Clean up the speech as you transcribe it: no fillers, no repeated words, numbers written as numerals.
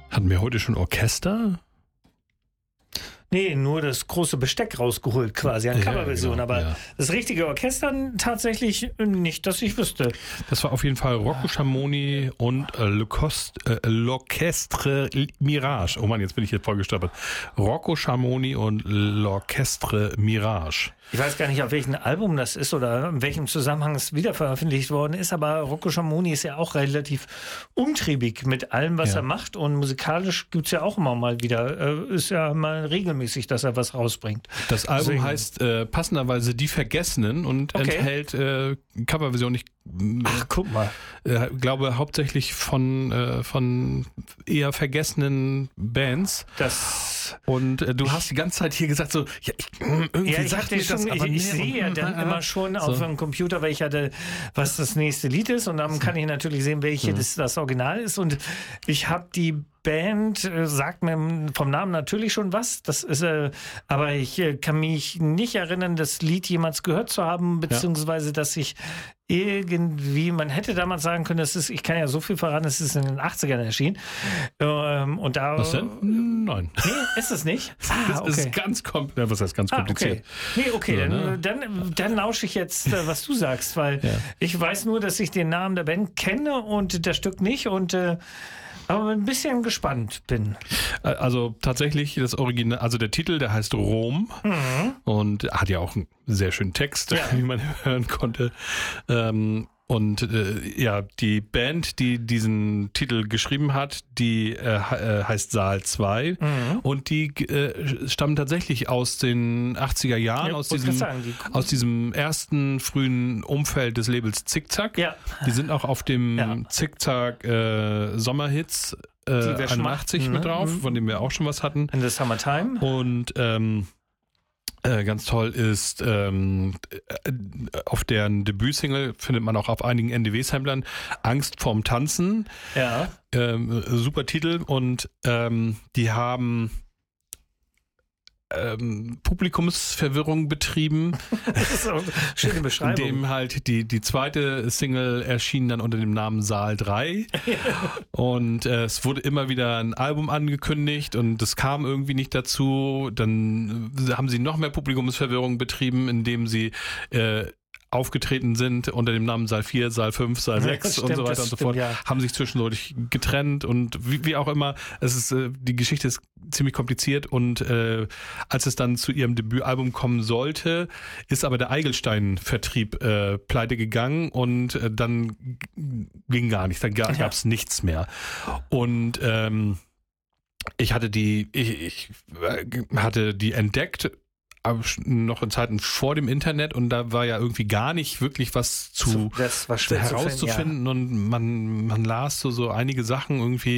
Hatten wir heute schon Orchester? Nee, nur das große Besteck rausgeholt quasi an Coverversion, genau, aber das richtige Orchester tatsächlich nicht, dass ich wüsste. Das war auf jeden Fall Rocco Schamoni und L'Orchestre Mirage. Oh Mann, jetzt bin ich hier vollgestolpert. Rocco Schamoni und L'Orchestre Mirage. Ich weiß gar nicht, auf welchem Album das ist oder in welchem Zusammenhang es wieder veröffentlicht worden ist, aber Rocco Schamoni ist ja auch relativ umtriebig mit allem, was er macht, und musikalisch gibt's ja auch immer mal wieder, ist ja mal regelmäßig, dass er was rausbringt. Das Album heißt passenderweise Die Vergessenen und enthält Coverversion. Ach, guck mal. Glaube hauptsächlich von eher vergessenen Bands. Und du hast die ganze Zeit hier gesagt so, ich sehe ja dann immer schon auf dem Computer, was das nächste Lied ist, und dann kann ich natürlich sehen, welches das Original ist, und ich habe die Band, sagt mir vom Namen natürlich schon was, das ist, aber ich kann mich nicht erinnern, das Lied jemals gehört zu haben, beziehungsweise, dass ich irgendwie, man hätte damals sagen können, ich kann ja so viel verraten, es ist in den 80ern erschienen. Und da, was denn? Nein. Nee, ist es nicht? Das ist ganz kompliziert. Was heißt ganz kompliziert? Okay. Nee, dann lausche ich jetzt, was du sagst, weil ich weiß nur, dass ich den Namen der Band kenne und das Stück nicht, und aber ein bisschen gespannt bin. Also tatsächlich das Original, also der Titel, der heißt Rom und hat ja auch einen sehr schönen Text, wie man hören konnte. Die Band, die diesen Titel geschrieben hat, die heißt Saal 2 und die stammen tatsächlich aus den 80er Jahren, aus diesem ersten frühen Umfeld des Labels Zickzack. Ja. Die sind auch auf dem Zickzack Sommerhits 81 mit drauf, von dem wir auch schon was hatten. In the Summertime. Und ganz toll ist, auf deren Debütsingle findet man auch auf einigen NDW-Samplern Angst vorm Tanzen. Ja. Super Titel, und die haben Publikumsverwirrung betrieben. Das ist auch eine schöne Beschreibung. Indem halt die zweite Single erschien dann unter dem Namen Saal 3. Und es wurde immer wieder ein Album angekündigt und es kam irgendwie nicht dazu. Dann haben sie noch mehr Publikumsverwirrung betrieben, indem sie aufgetreten sind unter dem Namen Saal 4, Saal 5, Saal 6 und so weiter und so fort, haben sich zwischendurch getrennt und wie auch immer. Die Geschichte ist ziemlich kompliziert, und als es dann zu ihrem Debütalbum kommen sollte, ist aber der Eigelstein-Vertrieb pleite gegangen, und dann ging gar nicht, dann gab's nichts mehr. Und ich hatte die entdeckt, aber noch in Zeiten vor dem Internet, und da war ja irgendwie gar nicht wirklich was herauszufinden, und man las so einige Sachen irgendwie